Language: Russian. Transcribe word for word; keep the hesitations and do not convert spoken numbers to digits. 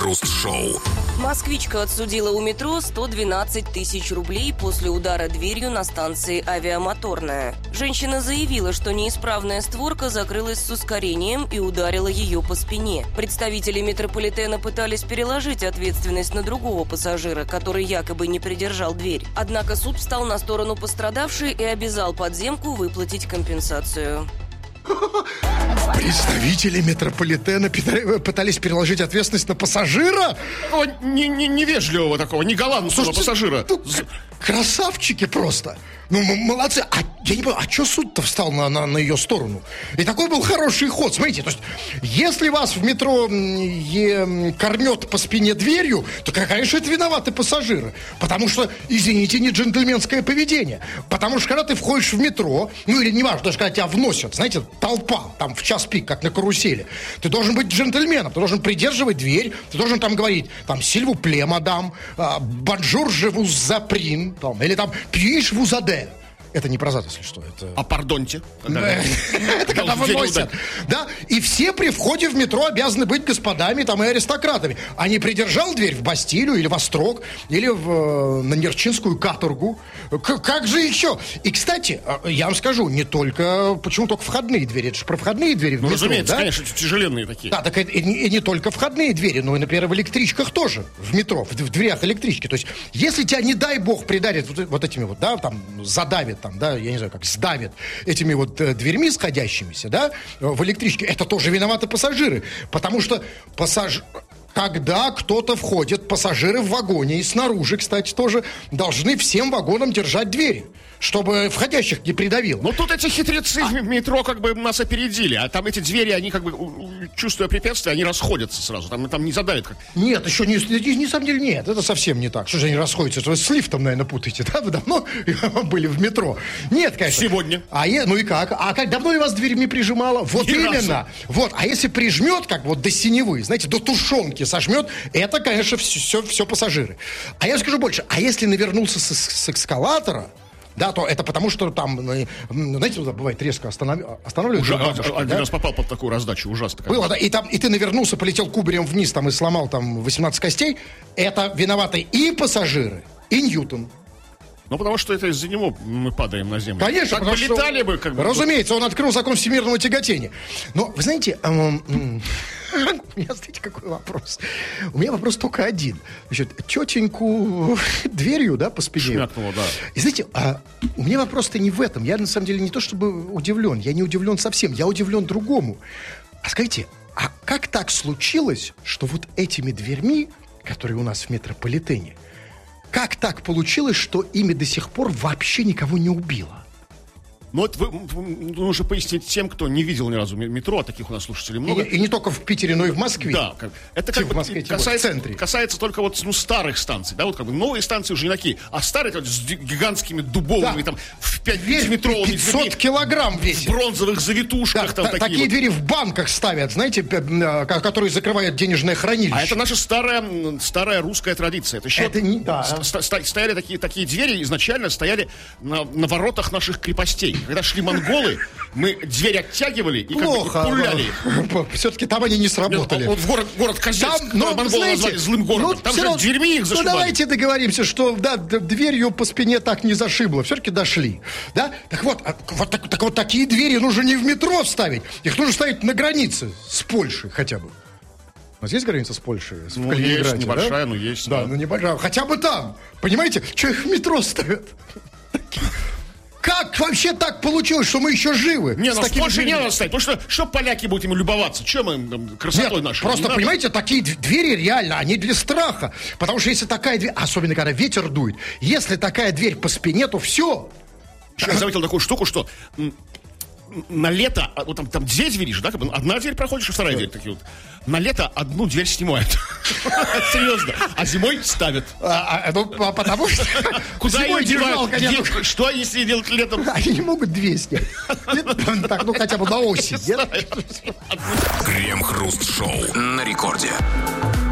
Крем-хруст-шоу. Москвичка отсудила у метро сто двенадцать тысяч рублей после удара дверью на станции Авиамоторная. Женщина заявила, что неисправная створка закрылась с ускорением и ударила ее по спине. Представители метрополитена пытались переложить ответственность на другого пассажира, который якобы не придержал дверь. Однако суд встал на сторону пострадавшей и обязал подземку выплатить компенсацию. Представители метрополитена пытались переложить ответственность на пассажира? О, не, не, невежливого такого, негалантного пассажира. Ну, красавчики просто. Ну, молодцы. А я не понимаю, а что суд-то встал на, на, на ее сторону? И такой был хороший ход. Смотрите, то есть, если вас в метро е, кормет по спине дверью, то, конечно, это виноваты пассажиры. Потому что, извините, не джентльменское поведение. Потому что, когда ты входишь в метро, ну, или не важно, даже когда тебя вносят, знаете, толпа, там, в час пик, как на карусели, ты должен быть джентльменом, ты должен придерживать дверь, ты должен там говорить, там, «Сильву пле, мадам», «Бонжур, же вуз заприн», там, или там «Пьешь вузаде». Это не про зад, если что. Это... А пардонте? Это когда выносят. Да, и все при входе в метро обязаны быть господами там, и аристократами. А не придержал дверь в Бастилию или в Острог, или в, на Нерчинскую каторгу. К- как же еще? И, кстати, я вам скажу, не только, почему только входные двери? Это же про входные двери в ну, метро, разумеется, да? конечно, тяжеленные такие. Да, так и, и, и не только входные двери, но и, например, в электричках тоже, в метро, в, в дверях электрички. То есть, если тебя, не дай бог, придарит вот, вот этими вот, да, там, задавит, там, да, я не знаю, как сдавит этими вот э, дверьми сходящимися, да, в электричке, это тоже виноваты пассажиры, потому что пассаж... когда кто-то входит, пассажиры в вагоне, и снаружи, кстати, тоже должны всем вагонам держать двери, чтобы входящих не придавило. Ну, тут эти хитрецы а... в метро как бы нас опередили, а там эти двери, они как бы, чувствуя препятствия, они расходятся сразу, там, там не задавят. Как... Нет, еще не, не, не, самом деле, нет, это совсем не так. Что же они расходятся? Вы с лифтом, наверное, путаете, да? Вы давно были в метро? Нет, конечно. Сегодня. А я, ну и как? А как давно ли вас дверьми прижимало? Вот ни именно. Разу. Вот, а если прижмет, как вот до синевы, знаете, до тушенки сожмет, это, конечно, все, все, все пассажиры. А я скажу больше, а если навернулся с, с эскалатора, да, то это потому, что там, знаете, бывает резко останов... останавливается. Ужа... бабушка, один да? раз попал под такую раздачу, ужасно. Было, да, и, там, и ты навернулся, полетел кубарем вниз там, и сломал там восемнадцать костей, это виноваты и пассажиры, и Ньютон. Ну, потому что это из-за него мы падаем на землю. Конечно, так бы что, летали бы, как бы. Разумеется, он открыл закон всемирного тяготения. Но, вы знаете, эм, эм, у меня, знаете, какой вопрос? У меня вопрос только один. Значит, тетеньку дверью, да, по спине. Шмякнуло, да. И знаете, а, у меня вопрос-то не в этом. Я, на самом деле, не то чтобы удивлен. Я не удивлен совсем. Я удивлен другому. А скажите, а как так случилось, что вот этими дверьми, которые у нас в метрополитене, как так получилось, что ими до сих пор вообще никого не убило? Ну, это вы, нужно пояснить тем, кто не видел ни разу метро, а таких у нас слушателей много. И, и не только в Питере, но и в Москве. Да, как, это как в бы Москве, касается, в центре. касается только вот ну, старых станций, да, вот как бы новые станции уже не такие, а старые вот, с гигантскими дубовыми, да. Там, в пятиметровыми пятьсот килограмм весит. В бронзовых завитушках. Да, там, та, такие, такие вот. двери в банках ставят, знаете, которые закрывают денежное хранилище. А это наша старая, старая русская традиция. Это еще это не, да. ст- ст- стояли такие, такие двери, изначально стояли на, на воротах наших крепостей. Когда шли монголы, мы дверь оттягивали и плохо, как бы пуляли их. Все-таки там они не сработали. Нет, вот в город, город Козельск, но, монголы знаете, назвали злым городом. Ну, там же равно, дверьми их зашибали. Ну, давайте договоримся, что да, дверью по спине так не зашибло. Все-таки дошли. Да? Так вот, вот, так, так вот такие двери нужно не в метро вставить. Их нужно ставить на границе с Польшей хотя бы. У нас есть граница с Польшей? Ну, в есть, небольшая, да? но есть. Да, да, ну небольшая. Хотя бы там. Понимаете, что их в метро ставят? Как вообще так получилось, что мы еще живы? Не, ну в Польше не надо ставить, потому что что поляки будут ему любоваться? Чем мы там, красотой Нет, нашей? Просто, понимаете, такие двери реально, они для страха. Потому что если такая дверь, особенно когда ветер дует, если такая дверь по спине, то все. Я заметил такую штуку, что на лето, вот там, там две двери же, да? Одна дверь проходишь, и вторая дверь такие вот. На лето одну дверь снимают. Серьезно. А зимой ставят. А, а, ну, потому что... Куда ее девают? Что, если делать летом? Они не могут две снять. Так, ну хотя бы на осень. Крем-хруст-шоу на рекорде.